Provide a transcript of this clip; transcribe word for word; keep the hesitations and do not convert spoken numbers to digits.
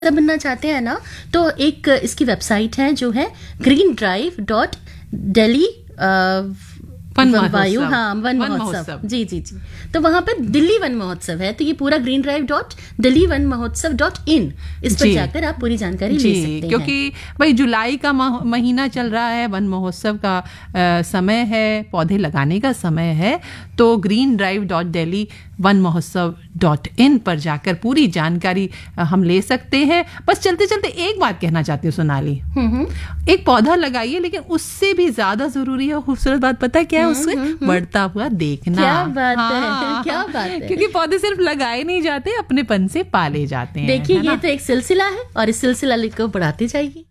बनना चाहते हैं ना, तो एक इसकी वेबसाइट है जो है green drive dot Delhi one वायु महोत्सव। हाँ वन वन महोत्सव महोत्सव। जी जी जी तो वहां पर दिल्ली वन महोत्सव है, तो ये पूरा green drive dot Delhi one महोत्सव डॉट इन इस पर जी। जाकर आप पूरी जानकारी ले जी, सकते क्योंकि हैं। भाई जुलाई का मह- महीना चल रहा है, वन महोत्सव का अ, समय है, पौधे लगाने का समय है, तो green drive dot Delhi one महोत्सव डॉट इन पर जाकर पूरी जानकारी अ, हम ले सकते हैं। बस चलते चलते एक बात कहना चाहती हूँ सोनाली, हम्म हम्म एक पौधा लगाइए, लेकिन उससे भी ज्यादा जरूरी है, खूबसूरत बात पता है क्या है, उससे बढ़ता हुआ देखना। क्या बात है, हाँ, क्या बात है। क्योंकि पौधे सिर्फ लगाए नहीं जाते, अपनेपन से पाले जाते हैं। देखिए है ना? ये तो एक सिलसिला है और इस सिलसिला को बढ़ाते जाइए।